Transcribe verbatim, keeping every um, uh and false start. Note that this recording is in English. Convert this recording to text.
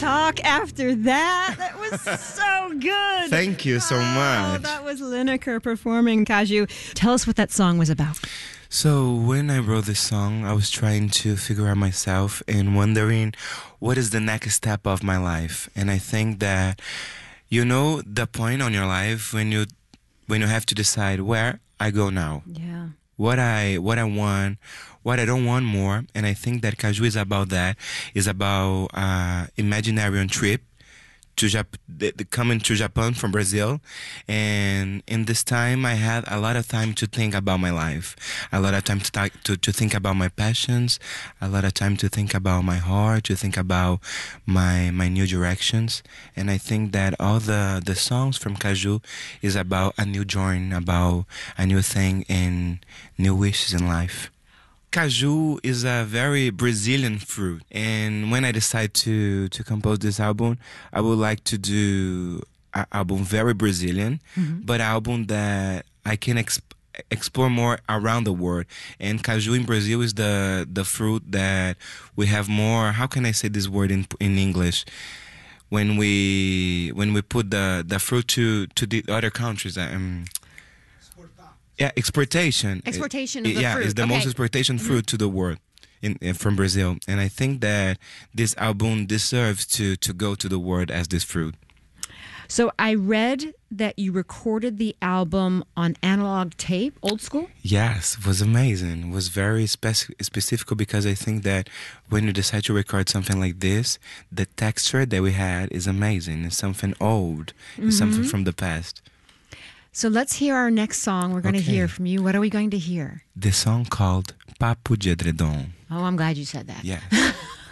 talk after that. That was so good. Thank you so much. Oh, that was Lineker performing Caju. Tell us what that song was about. So when I wrote this song, I was trying to figure out myself and wondering what is the next step of my life. And I think that, you know, the point on your life when you when you have to decide where I go now. Yeah. What I what I want, what I don't want more. And I think that Caju is about that. It's about uh imaginary trip to Jap- the, the coming to Japan from Brazil, and in this time I had a lot of time to think about my life, a lot of time to talk, to to think about my passions, a lot of time to think about my heart, to think about my my new directions. And I think that all the the songs from Caju is about a new journey, about a new thing and new wishes in life. Caju is a very Brazilian fruit, and when I decide to to compose this album, I would like to do an album very Brazilian, mm-hmm. but an album that I can exp- explore more around the world. And Caju in Brazil is the the fruit that we have more. How can I say this word in in English? When we when we put the, the fruit to to the other countries. Um, Yeah, exportation. Exportation of the yeah, fruit. Yeah, it's the okay. most exportation fruit mm-hmm. to the world in, in from Brazil. And I think that this album deserves to, to go to the world as this fruit. So I read that you recorded the album on analog tape, old school? Yes, it was amazing. It was very spec- specific because I think that when you decide to record something like this, the texture that we had is amazing. It's something old. Mm-hmm. It's something from the past. So let's hear our next song. We're going okay. to hear from you. What are we going to hear? The song called Papo de Edredom. Oh, I'm glad you said that. Yes.